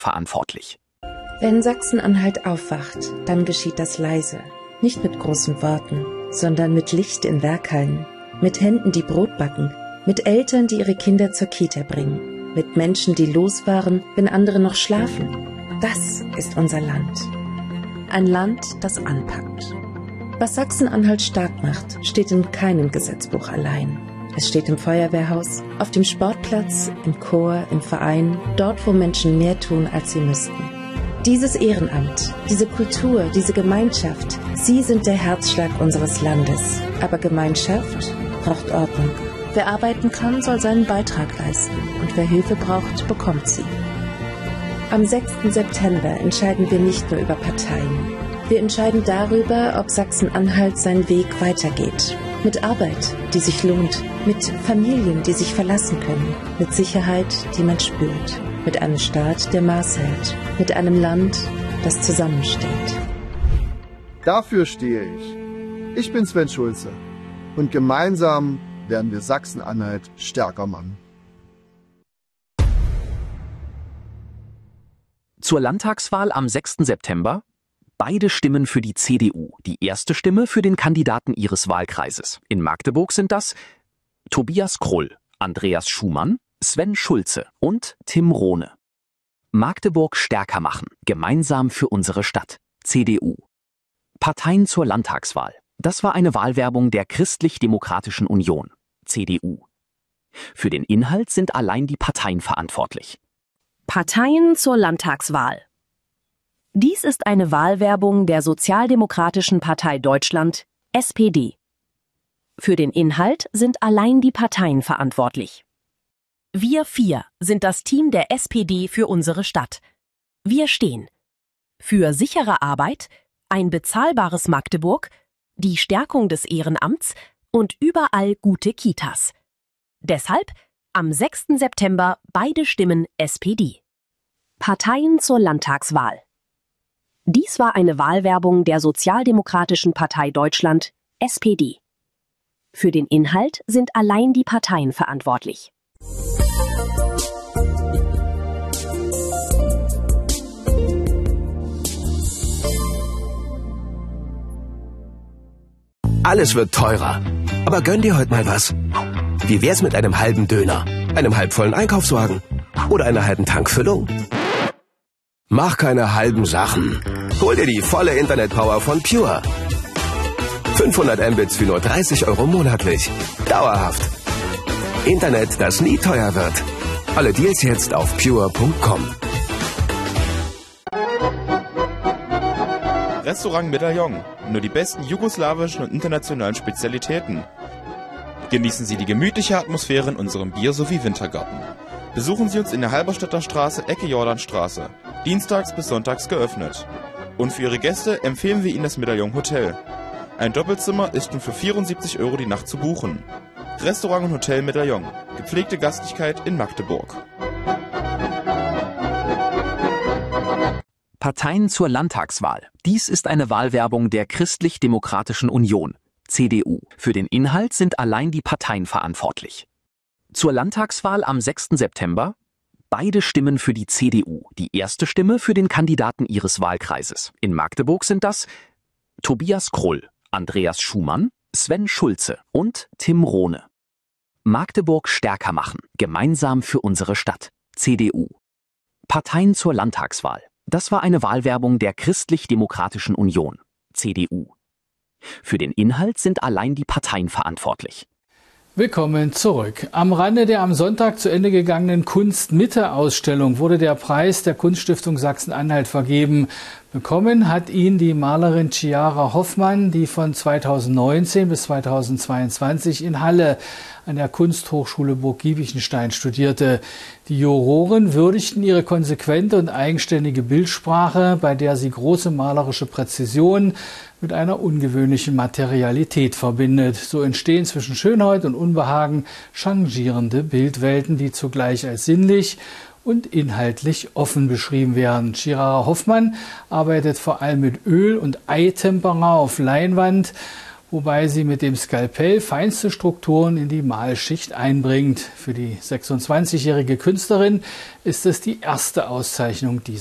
verantwortlich. Wenn Sachsen-Anhalt aufwacht, dann geschieht das leise. Nicht mit großen Worten, sondern mit Licht in Werkhallen, mit Händen, die Brot backen, mit Eltern, die ihre Kinder zur Kita bringen, mit Menschen, die losfahren, wenn andere noch schlafen. Das ist unser Land. Ein Land, das anpackt. Was Sachsen-Anhalt stark macht, steht in keinem Gesetzbuch allein. Es steht im Feuerwehrhaus, auf dem Sportplatz, im Chor, im Verein, dort, wo Menschen mehr tun, als sie müssten. Dieses Ehrenamt, diese Kultur, diese Gemeinschaft, sie sind der Herzschlag unseres Landes. Aber Gemeinschaft braucht Ordnung. Wer arbeiten kann, soll seinen Beitrag leisten. Und wer Hilfe braucht, bekommt sie. Am 6. September entscheiden wir nicht nur über Parteien. Wir entscheiden darüber, ob Sachsen-Anhalt seinen Weg weitergeht. Mit Arbeit, die sich lohnt. Mit Familien, die sich verlassen können. Mit Sicherheit, die man spürt. Mit einem Staat, der Maß hält. Mit einem Land, das zusammensteht. Dafür stehe ich. Ich bin Sven Schulze. Und gemeinsam werden wir Sachsen-Anhalt stärker machen. Zur Landtagswahl am 6. September beide Stimmen für die CDU. Die erste Stimme für den Kandidaten ihres Wahlkreises. In Magdeburg sind das Tobias Krull, Andreas Schumann, Sven Schulze und Tim Rohne. Magdeburg stärker machen. Gemeinsam für unsere Stadt. CDU. Parteien zur Landtagswahl. Das war eine Wahlwerbung der Christlich-Demokratischen Union. CDU. Für den Inhalt sind allein die Parteien verantwortlich. Parteien zur Landtagswahl. Dies ist eine Wahlwerbung der Sozialdemokratischen Partei Deutschland, SPD. Für den Inhalt sind allein die Parteien verantwortlich. Wir 4 sind das Team der SPD für unsere Stadt. Wir stehen für sichere Arbeit, ein bezahlbares Magdeburg, die Stärkung des Ehrenamts und überall gute Kitas. Deshalb am 6. September beide Stimmen SPD. Parteien zur Landtagswahl. Dies war eine Wahlwerbung der Sozialdemokratischen Partei Deutschland, SPD. Für den Inhalt sind allein die Parteien verantwortlich. Alles wird teurer. Aber gönn dir heute mal was. Wie wär's mit einem halben Döner, einem halbvollen Einkaufswagen oder einer halben Tankfüllung? Mach keine halben Sachen. Hol dir die volle Internetpower von Pure. 500 Mbits für nur 30 € monatlich. Dauerhaft. Internet, das nie teuer wird. Alle Deals jetzt auf pure.com. Restaurant Medaillon. Nur die besten jugoslawischen und internationalen Spezialitäten. Genießen Sie die gemütliche Atmosphäre in unserem Bier- sowie Wintergarten. Besuchen Sie uns in der Halberstädter Straße, Ecke Jordanstraße. Dienstags bis sonntags geöffnet. Und für Ihre Gäste empfehlen wir Ihnen das Medaillon Hotel. Ein Doppelzimmer ist nun für 74 € die Nacht zu buchen. Restaurant und Hotel Medaillon. Gepflegte Gastlichkeit in Magdeburg. Parteien zur Landtagswahl. Dies ist eine Wahlwerbung der Christlich-Demokratischen Union. CDU. Für den Inhalt sind allein die Parteien verantwortlich. Zur Landtagswahl am 6. September beide Stimmen für die CDU. Die erste Stimme für den Kandidaten ihres Wahlkreises. In Magdeburg sind das Tobias Krull, Andreas Schumann, Sven Schulze und Tim Rohne. Magdeburg stärker machen. Gemeinsam für unsere Stadt. CDU. Parteien zur Landtagswahl. Das war eine Wahlwerbung der Christlich-Demokratischen Union. CDU. Für den Inhalt sind allein die Parteien verantwortlich. Willkommen zurück. Am Rande der am Sonntag zu Ende gegangenen Kunst-Mitte-Ausstellung wurde der Preis der Kunststiftung Sachsen-Anhalt vergeben. Bekommen hat ihn die Malerin Chiara Hoffmann, die von 2019 bis 2022 in Halle an der Kunsthochschule Burg Giebichenstein studierte. Die Juroren würdigten ihre konsequente und eigenständige Bildsprache, bei der sie große malerische Präzision mit einer ungewöhnlichen Materialität verbindet. So entstehen zwischen Schönheit und Unbehagen changierende Bildwelten, die zugleich als sinnlich und inhaltlich offen beschrieben werden. Chiara Hoffmann arbeitet vor allem mit Öl- und Eitempera auf Leinwand, wobei sie mit dem Skalpell feinste Strukturen in die Malschicht einbringt. Für die 26-jährige Künstlerin ist es die erste Auszeichnung dieser